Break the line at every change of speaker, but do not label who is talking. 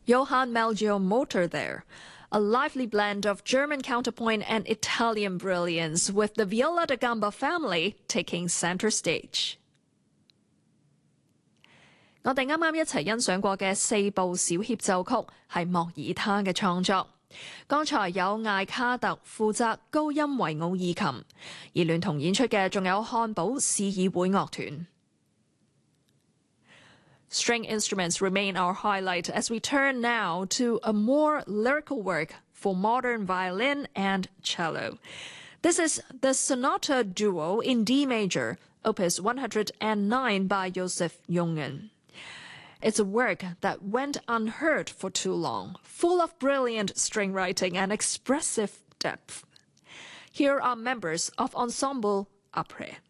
Johann Melchior Motor there. A lively blend of German counterpoint and Italian brilliance, with the Viola da Gamba family taking center stage. 我哋啱啱一齊欣賞過嘅4部小協奏曲係莫爾他嘅創作。剛才有艾卡特負責高音維奧爾琴，而聯同演出嘅仲有漢堡市議會樂團。String instruments remain our highlight as we turn now to a more lyrical work for modern violin and cello. This is the Sonata Duo in D major, opus 109 by Joseph Jungen. It's a work that went unheard for too long, full of brilliant string writing and expressive depth. Here are members of Ensemble Après.